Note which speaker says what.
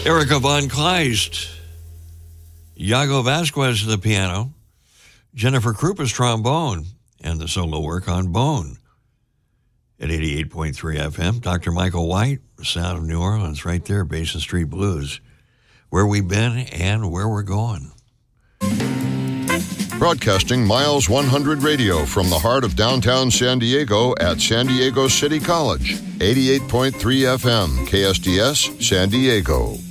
Speaker 1: Erica Von Kleist, Iago Vasquez at the piano, Jennifer Krupa's trombone, and the solo work on Bone. At 88.3 FM, Dr. Michael White, Sound of New Orleans, right there, Basin Street Blues, where we've been and where we're going.
Speaker 2: Broadcasting Miles 100 Radio from the heart of downtown San Diego at San Diego City College. 88.3 FM, KSDS, San Diego.